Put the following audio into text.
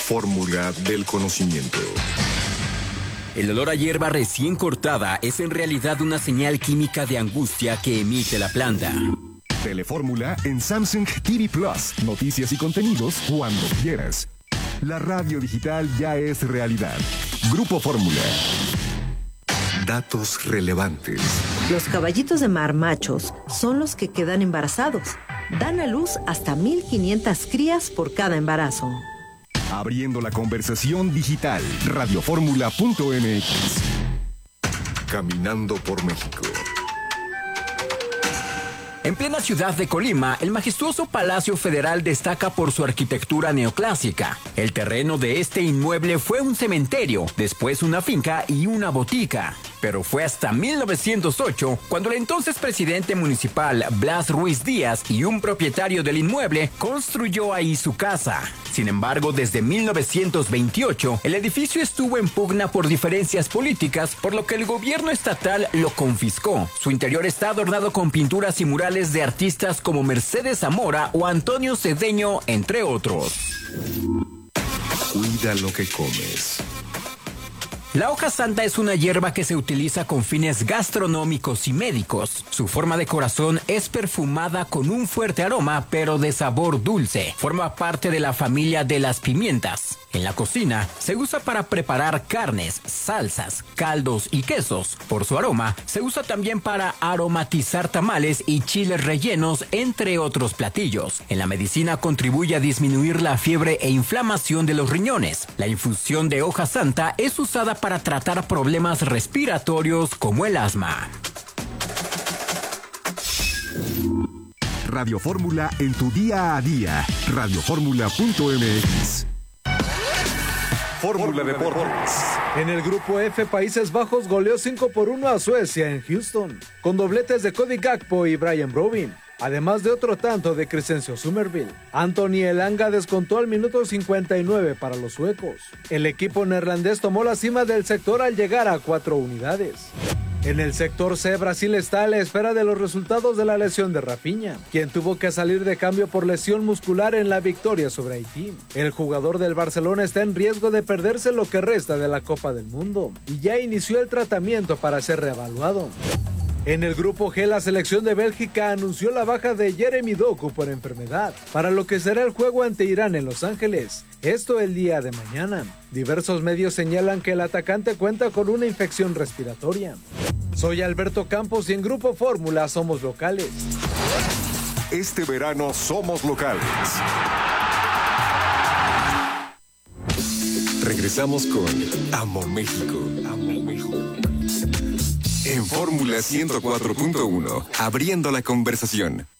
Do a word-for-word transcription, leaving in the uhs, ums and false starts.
Fórmula del conocimiento. El olor a hierba recién cortada es en realidad una señal química de angustia que emite la planta. Telefórmula en Samsung T V Plus. Noticias y contenidos cuando quieras. La radio digital ya es realidad. Grupo Fórmula. Datos relevantes. Los caballitos de mar machos son los que quedan embarazados. Dan a luz hasta mil quinientas crías por cada embarazo. Abriendo la conversación digital. Radioformula punto m x. Caminando por México. En plena ciudad de Colima, el majestuoso Palacio Federal destaca por su arquitectura neoclásica. El terreno de este inmueble fue un cementerio, después una finca y una botica. Pero fue hasta mil novecientos ocho cuando el entonces presidente municipal Blas Ruiz Díaz y un propietario del inmueble construyó ahí su casa. Sin embargo, desde mil novecientos veintiocho, el edificio estuvo en pugna por diferencias políticas, por lo que el gobierno estatal lo confiscó. Su interior está adornado con pinturas y murales de artistas como Mercedes Zamora o Antonio Cedeño, entre otros. Cuida lo que comes. La hoja santa es una hierba que se utiliza con fines gastronómicos y médicos. Su forma de corazón es perfumada con un fuerte aroma, pero de sabor dulce. Forma parte de la familia de las pimientas. En la cocina se usa para preparar carnes, salsas, caldos y quesos. Por su aroma, se usa también para aromatizar tamales y chiles rellenos, entre otros platillos. En la medicina contribuye a disminuir la fiebre e inflamación de los riñones. La infusión de hoja santa es usada para tratar problemas respiratorios como el asma. Radio Fórmula en tu día a día. Radioformula punto m x. Fórmula Deportes. En el grupo F, Países Bajos goleó cinco por uno a Suecia en Houston, con dobletes de Cody Gakpo y Brian Brobbey, además de otro tanto de Crescencio Summerville. Anthony Elanga descontó al minuto cincuenta y nueve para los suecos. El equipo neerlandés tomó la cima del sector al llegar a cuatro unidades. En el sector C, Brasil está a la espera de los resultados de la lesión de Rafinha, quien tuvo que salir de cambio por lesión muscular en la victoria sobre Haití. El jugador del Barcelona está en riesgo de perderse lo que resta de la Copa del Mundo y ya inició el tratamiento para ser reevaluado. En el grupo G, la selección de Bélgica anunció la baja de Jeremy Doku por enfermedad, para lo que será el juego ante Irán en Los Ángeles, esto el día de mañana. Diversos medios señalan que el atacante cuenta con una infección respiratoria. Soy Alberto Campos y en Grupo Fórmula somos locales. Este verano somos locales. Regresamos con Amo México. Amo México. En Fórmula ciento cuatro punto uno, abriendo la conversación.